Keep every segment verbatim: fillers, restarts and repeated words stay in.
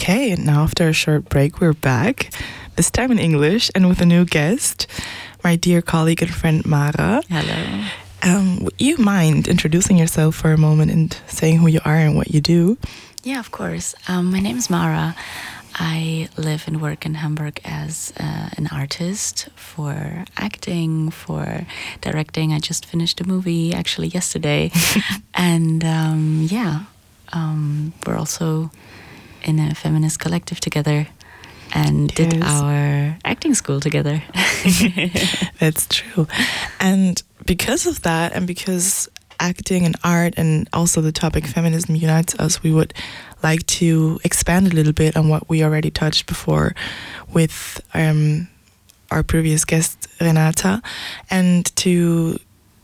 Okay, and now after a short break, we're back, this time in English and with a new guest, my dear colleague and friend Mara. Hello. Um, would you mind introducing yourself for a moment and saying who you are and what you do? Yeah, of course. Um, my name is Mara. I live and work in Hamburg as uh, an artist for acting, for directing. I just finished a movie actually yesterday. and um, yeah, um, we're also in a feminist collective together and yes. did our acting school together. That's true. And because of that, and because acting and art and also the topic feminism unites us, we would like to expand a little bit on what we already touched before with um, our previous guest, Renata, and to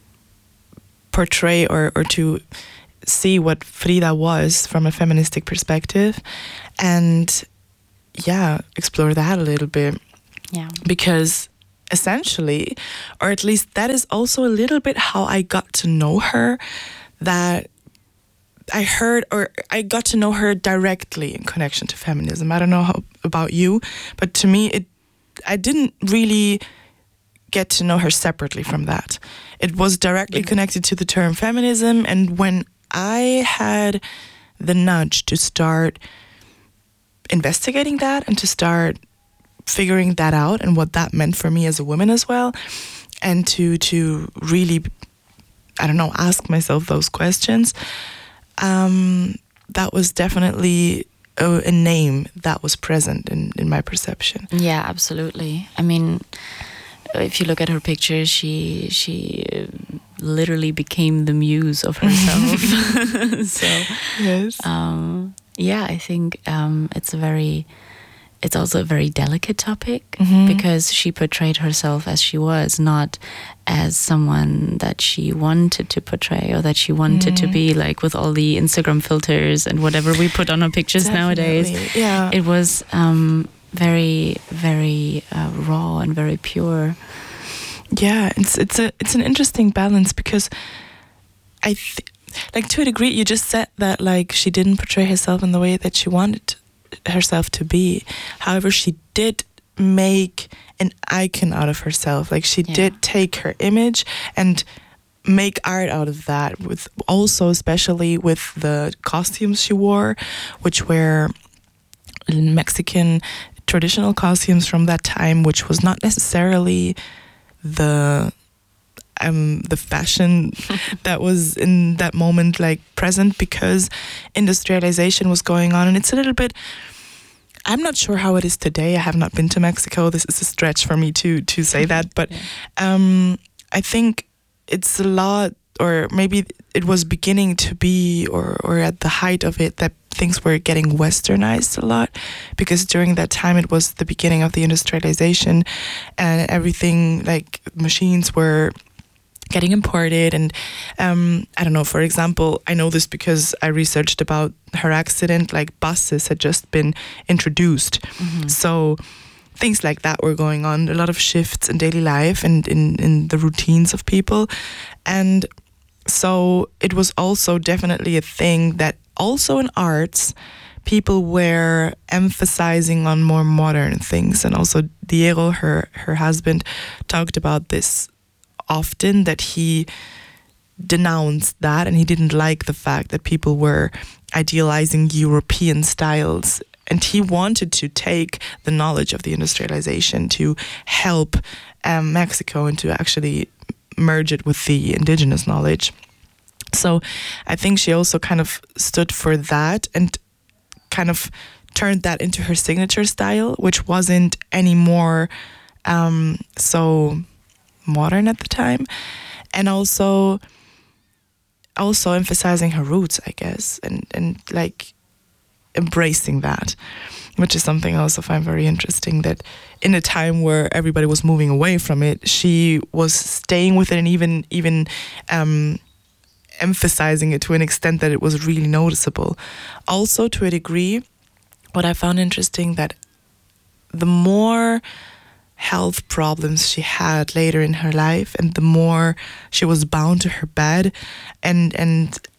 portray or, or to see what Frida was from a feministic perspective and, yeah, explore that a little bit. Yeah. Because essentially, or at least that is also a little bit how I got to know her, that I heard or I got to know her directly in connection to feminism. I don't know how, about you, but to me, it I didn't really get to know her separately from that. It was directly connected to the term feminism, and when I had the nudge to start investigating that and to start figuring that out and what that meant for me as a woman as well, and to to really, I don't know, ask myself those questions, um, that was definitely a, a name that was present in, in my perception. Yeah, absolutely. I mean, if you look at her pictures, she she uh, literally became the muse of herself. so, yes. um, yeah, I think um, it's a very, it's also a very delicate topic mm-hmm. because she portrayed herself as she was, not as someone that she wanted to portray or that she wanted mm. to be, like with all the Instagram filters and whatever we put on our pictures Definitely. nowadays. Yeah, it was. Um, very very uh, raw and very pure. Yeah, it's it's a it's an interesting balance because I th- like to a degree you just said that like she didn't portray herself in the way that she wanted herself to be. However, she did make an icon out of herself. Like she yeah. did take her image and make art out of that, with also especially with the costumes she wore, which were Mexican traditional costumes from that time, which was not necessarily the um the fashion that was in that moment like present, because industrialization was going on. And it's a little bit, I'm not sure how it is today. I have not been to Mexico. This is a stretch for me to to say that, but yeah. um I think it's a lot, or maybe it was beginning to be, or or at the height of it, that things were getting westernized a lot, because during that time it was the beginning of the industrialization and everything, like machines were getting imported. And um, I don't know, for example, I know this because I researched about her accident, like buses had just been introduced. Mm-hmm. So things like that were going on, a lot of shifts in daily life and in, in the routines of people. And so it was also definitely a thing that also in arts, people were emphasizing on more modern things. And also Diego, her, her husband, talked about this often, that he denounced that and he didn't like the fact that people were idealizing European styles. And he wanted to take the knowledge of the industrialization to help um, Mexico and to actually merge it with the indigenous knowledge. So I think she also kind of stood for that and kind of turned that into her signature style, which wasn't anymore um, so modern at the time. And also also emphasizing her roots, I guess, and, and like embracing that, which is something I also find very interesting, that in a time where everybody was moving away from it, she was staying with it and even even um, emphasizing it to an extent that it was really noticeable. Also, to a degree, what I found interesting, that the more health problems she had later in her life and the more she was bound to her bed and and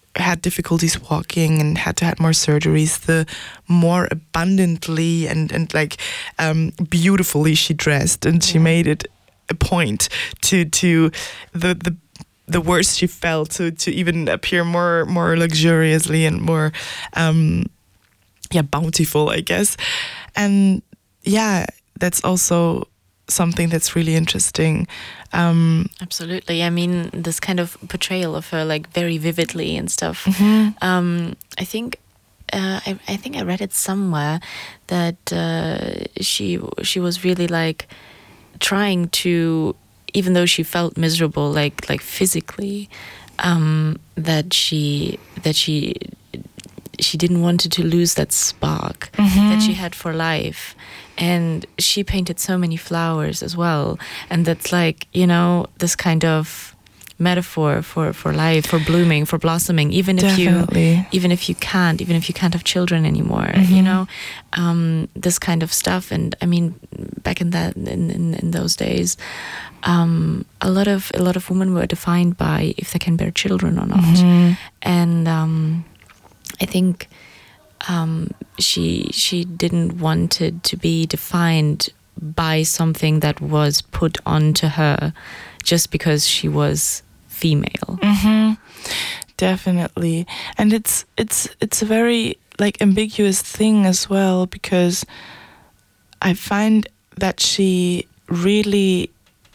had difficulties walking and had to have more surgeries, the more abundantly and, and like um, beautifully she dressed, and she Yeah. made it a point to to the the the worse she felt to to even appear more more luxuriously and more um, yeah bountiful, I guess. And yeah, that's also something that's really interesting. Um, Absolutely. I mean, this kind of portrayal of her, like very vividly and stuff. mhm. Um, I think, uh, I, I think I read it somewhere that uh, she she was really like trying to, even though she felt miserable, like like physically, um, that she that she she didn't want to lose that spark that she had for life. And she painted so many flowers as well. And that's like, you know, this kind of metaphor for, for life, for blooming, for blossoming, even if Definitely. you even if you can't, even if you can't have children anymore, you know, um, this kind of stuff. And I mean, back in that in, in, in those days, um, a lot of a lot of women were defined by if they can bear children or not. And um, I think um, she she didn't want it to be defined by something that was put onto her just because she was female. Mm-hmm. Definitely. And it's it's it's a very like ambiguous thing as well, because I find that she really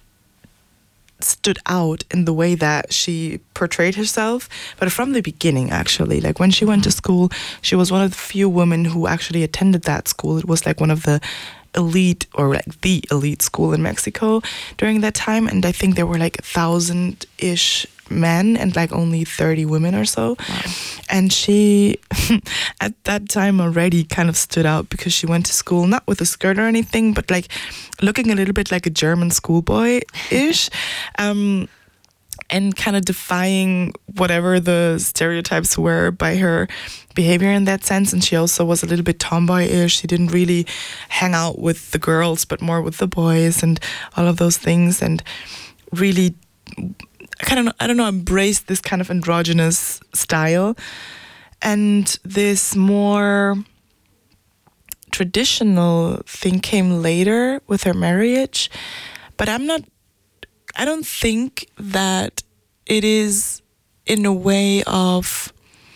stood out in the way that she portrayed herself, but from the beginning, actually. Like when she went to school, she was one of the few women who actually attended that school. It was like one of the elite, or like the elite school in Mexico during that time, and I think there were like a thousand-ish men and like only thirty women or so. Wow. And she at that time already kind of stood out because she went to school not with a skirt or anything, but like looking a little bit like a German schoolboy-ish. um, and kind of defying whatever the stereotypes were by her behavior in that sense. And she also was a little bit tomboy-ish. She didn't really hang out with the girls, but more with the boys and all of those things. And really, I kind of, I don't know, embraced this kind of androgynous style. And this more traditional thing came later with her marriage. But I'm not, I don't think that it is in a way of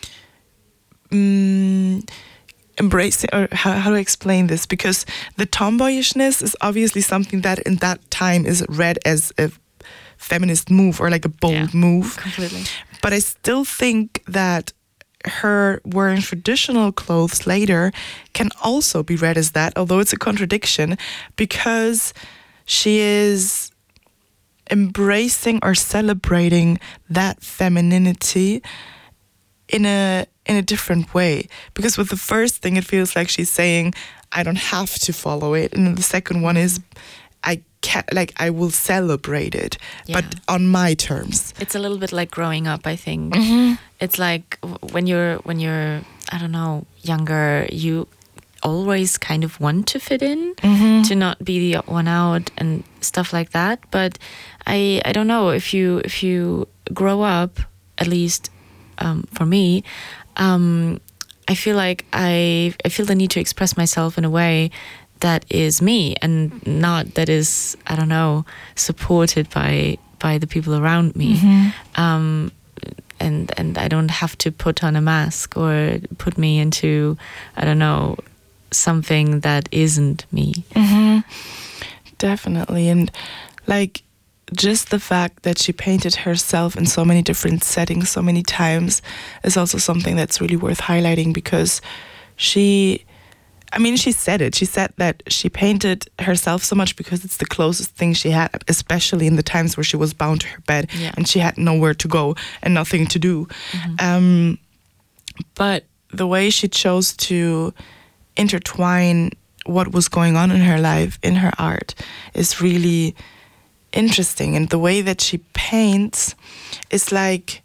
um, embracing, or how, how to explain this, because the tomboyishness is obviously something that in that time is read as a feminist move or like a bold Yeah, move. completely. But I still think that her wearing traditional clothes later can also be read as that, although it's a contradiction, because she is embracing or celebrating that femininity in a in a different way. Because with the first thing, it feels like she's saying, I don't have to follow it, and then the second one is, I can, like, I will celebrate it, Yeah. but on my terms. It's a little bit like growing up, I think. Mm-hmm. It's like w- when you're when you're I don't know, younger, you always kind of want to fit in, Mm-hmm. to not be the odd one out and stuff like that. But I I don't know, if you if you grow up, at least um, for me, um, I feel like I I feel the need to express myself in a way that is me, and not that is, I don't know, supported by by the people around me. Mm-hmm. Um, and and I don't have to put on a mask or put me into, I don't know, something that isn't me. Mm-hmm. Definitely. And like, just the fact that she painted herself in so many different settings so many times is also something that's really worth highlighting, because she, I mean, she said it. She said that she painted herself so much because it's the closest thing she had, especially in the times where she was bound to her bed Yeah. and she had nowhere to go and nothing to do. Um, but the way she chose to intertwine what was going on in her life in her art is really interesting. And the way that she paints is like,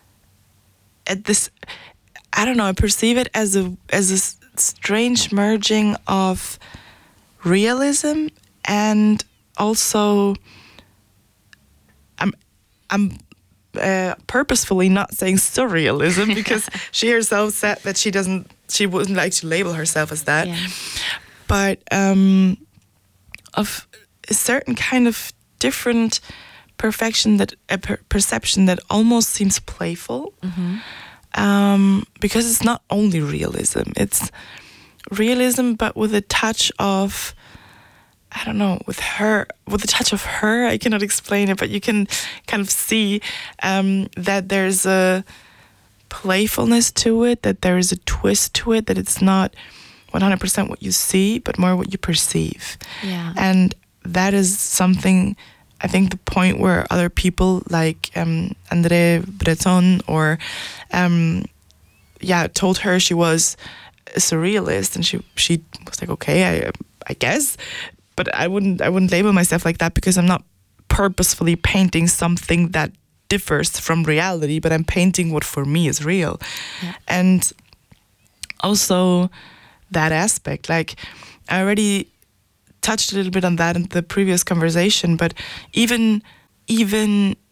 at this, I don't know, I perceive it as a as a s- strange merging of realism and also I'm I'm uh, purposefully not saying surrealism because she herself said that she doesn't, she wouldn't like to label herself as that. Yeah. But um, of a certain kind of different perfection, that a per- perception that almost seems playful, Mm-hmm. um, because it's not only realism. It's realism, but with a touch of, I don't know, with her, with a touch of her. I cannot explain it, but you can kind of see um, that there's a playfulness to it, that there is a twist to it, that it's not one hundred percent what you see, but more what you perceive. Yeah. And that is something, I think, the point where other people like um, André Breton or, um, yeah, told her she was a surrealist, and she she was like, okay, I I guess, but I wouldn't I wouldn't label myself like that because I'm not purposefully painting something that differs from reality, but I'm painting what for me is real. Yeah. And also that aspect, like I already touched a little bit on that in the previous conversation, but even even